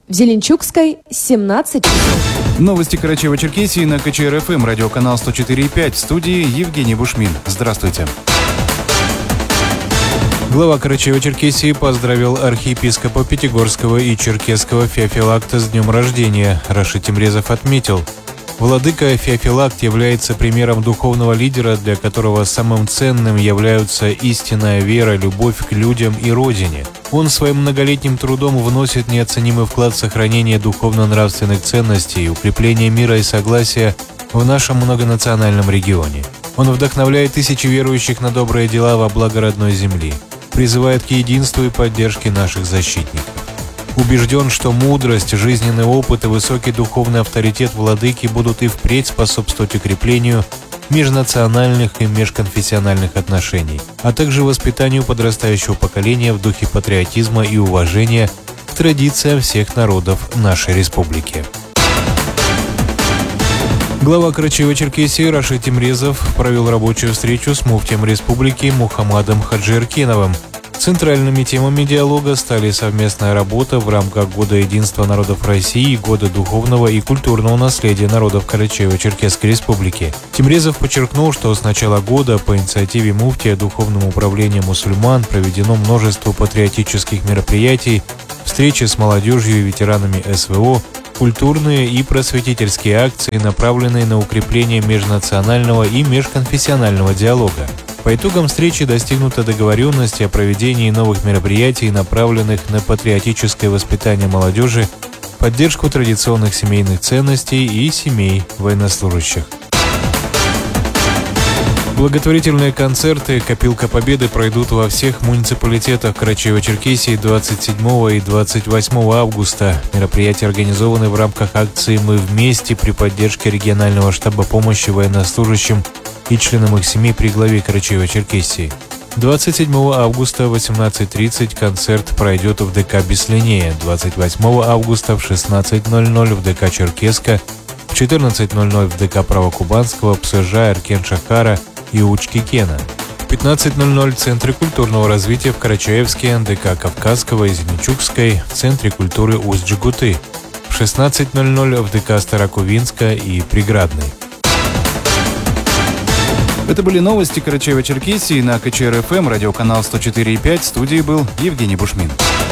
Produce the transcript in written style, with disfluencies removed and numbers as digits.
В Зеленчукской 17 часов. Новости Карачаево-Черкесии на КЧР-ФМ, радиоканал 104,5. В студии Евгений Бушмин. Здравствуйте. Глава Карачаево-Черкесии поздравил архиепископа Пятигорского и Черкесского Феофилакта с днем рождения. Рашид Темрезов отметил: владыка Феофилакт является примером духовного лидера, для которого самым ценным являются истинная вера, любовь к людям и родине. Он своим многолетним трудом вносит неоценимый вклад в сохранение духовно-нравственных ценностей и укрепление мира и согласия в нашем многонациональном регионе. Он вдохновляет тысячи верующих на добрые дела во благо родной земли, призывает к единству и поддержке наших защитников. Убежден, что мудрость, жизненный опыт и высокий духовный авторитет владыки будут и впредь способствовать укреплению межнациональных и межконфессиональных отношений, а также воспитанию подрастающего поколения в духе патриотизма и уважения к традициям всех народов нашей республики. Глава Карачаево-Черкесии Рашид Темрезов провел рабочую встречу с муфтием республики Мухаммадом Хаджиеркеновым. Центральными темами диалога стали совместная работа в рамках Года единства народов России и Года духовного и культурного наследия народов Карачаево-Черкесской республики. Темрезов подчеркнул, что с начала года по инициативе муфтия Духовным управлением мусульман проведено множество патриотических мероприятий, встречи с молодежью и ветеранами СВО, культурные и просветительские акции, направленные на укрепление межнационального и межконфессионального диалога. По итогам встречи достигнута договоренность о проведении новых мероприятий, направленных на патриотическое воспитание молодежи, поддержку традиционных семейных ценностей и семей военнослужащих. Благотворительные концерты «Копилка Победы» пройдут во всех муниципалитетах Карачаево-Черкесии 27 и 28 августа. Мероприятия организованы в рамках акции «Мы вместе» при поддержке регионального штаба помощи военнослужащим и членам их семей при главе Карачаево-Черкесии. 27 августа в 18:30 концерт пройдет в ДК Беслинея, 28 августа в 16:00 в ДК Черкеска, в 14:00 в ДК Правокубанского, ПСЖ, Эркен-Шахара и Учки Кена. В 15:00 в Центре культурного развития в Карачаевске, ДК Кавказского и Зеленчукской, в Центре культуры Усть-Джигуты. В 16:00 в ДК Старокувинска и Преградной. Это были новости Карачаево-Черкесии на КЧР-ФМ, радиоканал 104,5. В студии был Евгений Бушмин.